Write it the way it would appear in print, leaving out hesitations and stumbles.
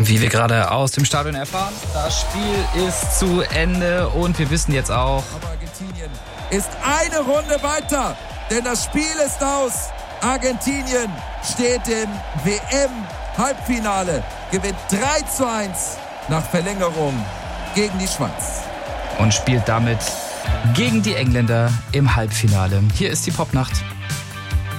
Wie wir gerade aus dem Stadion erfahren, das Spiel ist zu Ende und wir wissen jetzt auch, aber Argentinien ist eine Runde weiter, denn das Spiel ist aus. Argentinien steht im WM-Halbfinale, gewinnt 3:1 nach Verlängerung gegen die Schweiz. Und spielt damit gegen die Engländer im Halbfinale. Hier ist die Popnacht.